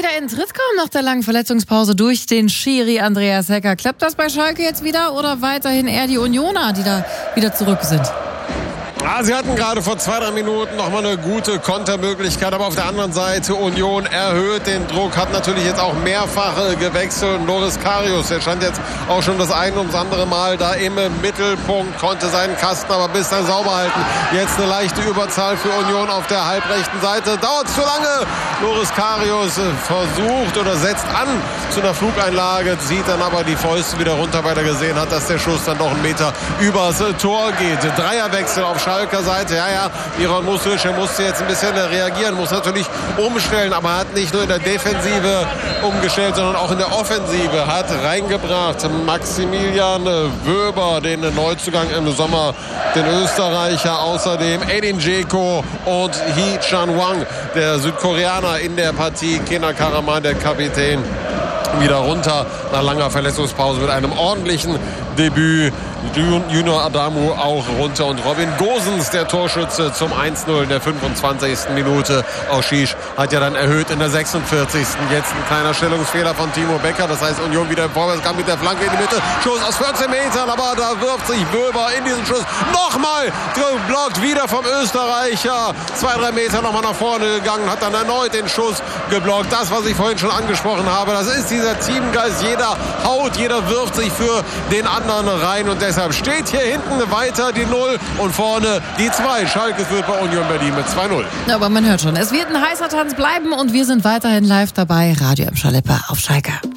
wieder in Tritt kommen nach der langen Verletzungspause durch den Schiri Andreas Hecker. Klappt das bei Schalke jetzt wieder oder weiterhin eher die Unioner, die da wieder zurück sind? Ja, sie hatten gerade vor 2-3 Minuten nochmal eine gute Kontermöglichkeit, aber auf der anderen Seite Union erhöht den Druck, hat natürlich jetzt auch mehrfach gewechselt. Loris Karius, der stand jetzt auch schon das ein ums andere Mal da im Mittelpunkt, konnte seinen Kasten aber bis dann sauber halten. Jetzt eine leichte Überzahl für Union auf der halbrechten Seite. Dauert zu lange. Loris Karius versucht oder setzt an zu einer Flugeinlage, zieht dann aber die Fäuste wieder runter, weil er gesehen hat, dass der Schuss dann noch einen Meter übers Tor geht. Dreierwechsel auf Schalker Seite. Ja, Miron Mustić, er musste jetzt ein bisschen reagieren, muss natürlich umstellen, aber hat nicht nur in der Defensive umgestellt, sondern auch in der Offensive. Hat reingebracht Maximilian Wöber, den Neuzugang im Sommer, den Österreicher, außerdem Edin Dzeko und Hee Chan-wang, der Südkoreaner in der Partie. Kenan Karaman, der Kapitän, wieder runter nach langer Verletzungspause mit einem ordentlichen Debüt. Junior Adamu auch runter und Robin Gosens, der Torschütze, zum 1-0 in der 25. Minute. Oshish hat ja dann erhöht in der 46. Jetzt ein kleiner Stellungsfehler von Timo Becker. Das heißt, Union wieder im Vorwärtsgang mit der Flanke in die Mitte. Schuss aus 14 Metern, aber da wirft sich Wöber in diesen Schuss. Nochmal geblockt, wieder vom Österreicher. 2-3 Meter nochmal nach vorne gegangen, hat dann erneut den Schuss geblockt. Das, was ich vorhin schon angesprochen habe, das ist dieser Teamgeist. Jeder haut, jeder wirft sich für den anderen rein und deshalb steht hier hinten weiter die 0 und vorne die 2. Schalke führt bei Union Berlin mit 2-0. Aber man hört schon, es wird ein heißer Tanz bleiben und wir sind weiterhin live dabei. Radio Emscher Lippe auf Schalke.